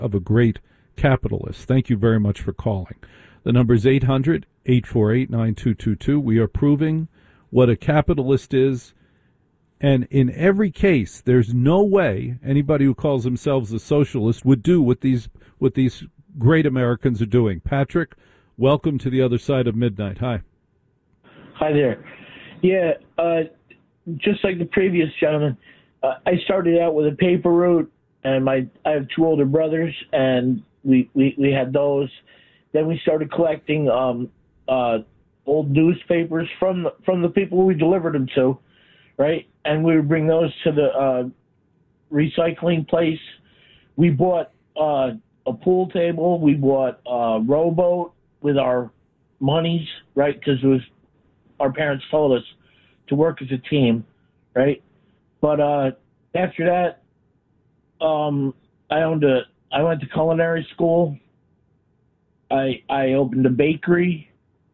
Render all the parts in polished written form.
of a great capitalist. Thank you very much for calling. The number is 800-848-9222. We are proving what a capitalist is. And in every case, there's no way anybody who calls themselves a socialist would do what these great Americans are doing. Patrick, welcome to the other side of midnight. Hi. Hi there. Yeah, just like the previous gentleman, I started out with a paper route, and I have two older brothers, and we had those. Then we started collecting old newspapers from the people we delivered them to, right? And we would bring those to the recycling place. We bought a pool table. We bought a rowboat with our monies, right? Because it was our parents told us to work as a team, right? But after that, I went to culinary school. I opened a bakery.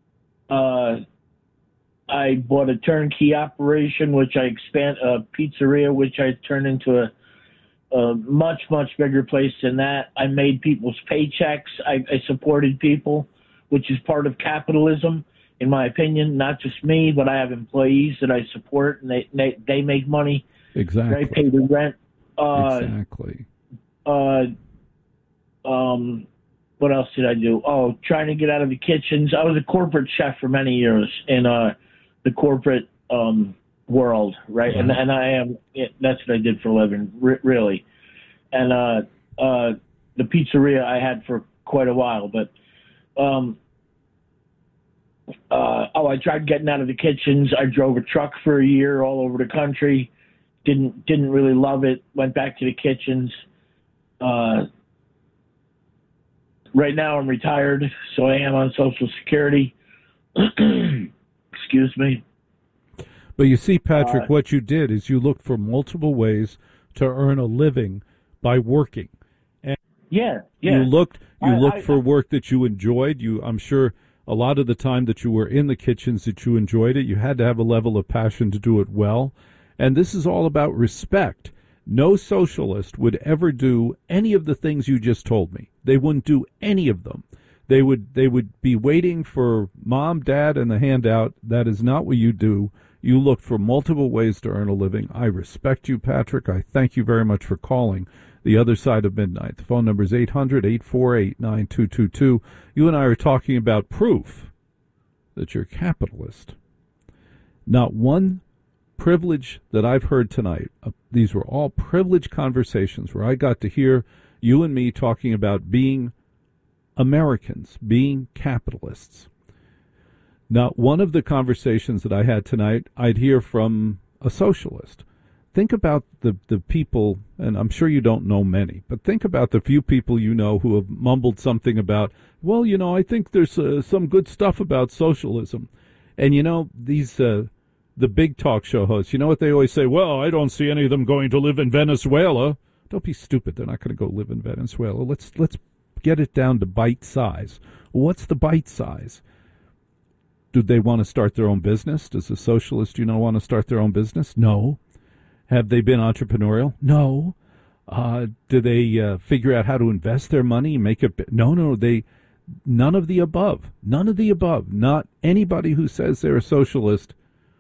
I bought a turnkey operation, which I a pizzeria, which I turned into a much, much bigger place than that. I made people's paychecks. I supported people, which is part of capitalism, in my opinion. Not just me, but I have employees that I support, and they make money. Exactly. I pay the rent. Exactly. What else did I do? Oh, trying to get out of the kitchens. I was a corporate chef for many years in the corporate world, right? Mm-hmm. And I am. That's what I did for a living, really. And the pizzeria I had for quite a while, but I tried getting out of the kitchens. I drove a truck for a year all over the country. Didn't really love it. Went back to the kitchens. Right now I'm retired, so I am on Social Security. Excuse me. But you see, Patrick, what you did is you looked for multiple ways to earn a living by working. And yeah. You looked for work that you enjoyed. I'm sure a lot of the time that you were in the kitchens that you enjoyed it. You had to have a level of passion to do it well. And this is all about respect. No socialist would ever do any of the things you just told me. They wouldn't do any of them. They would be waiting for mom, dad, and the handout. That is not what you do. You look for multiple ways to earn a living. I respect you, Patrick. I thank you very much for calling the other side of midnight. The phone number is 800-848-9222. You and I are talking about proof that you're a capitalist. Not one privilege that I've heard tonight. These were all privileged conversations where I got to hear you and me talking about being Americans, being capitalists. Not one of the conversations that I had tonight I'd hear from a socialist. Think about the people, and I'm sure you don't know many, but think about the few people you know who have mumbled something about, well, I think there's some good stuff about socialism. And, these the big talk show hosts, you know what they always say? Well, I don't see any of them going to live in Venezuela. Don't be stupid. They're not going to go live in Venezuela. Let's get it down to bite size. What's the bite size? Do they want to start their own business? Does a socialist, want to start their own business? No. Have they been entrepreneurial? No. Do they figure out how to invest their money and make it? No. None of the above. None of the above. Not anybody who says they're a socialist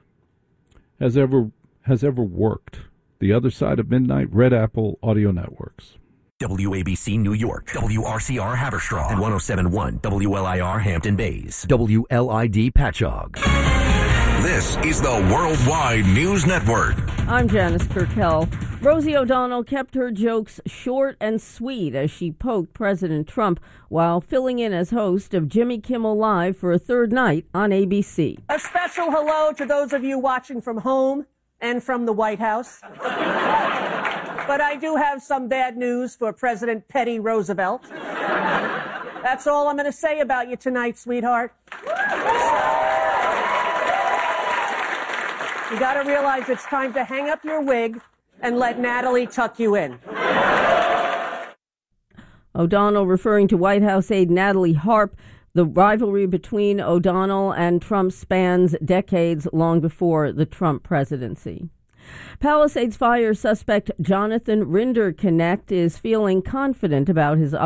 has ever worked. The other side of midnight, Red Apple Audio Networks. WABC New York, WRCR Haverstraw, and 107.1 WLIR Hampton Bays, WLID Patchogue. This is the Worldwide News Network. I'm Janice Kirkell. Rosie O'Donnell kept her jokes short and sweet as she poked President Trump while filling in as host of Jimmy Kimmel Live for a third night on ABC. A special hello to those of you watching from home and from the White House. But I do have some bad news for President Teddy Roosevelt. That's all I'm going to say about you tonight, sweetheart. You got to realize it's time to hang up your wig and let Natalie tuck you in. O'Donnell referring to White House aide Natalie Harp. The rivalry between O'Donnell and Trump spans decades long before the Trump presidency. Palisades Fire suspect Jonathan Rinderknecht is feeling confident about his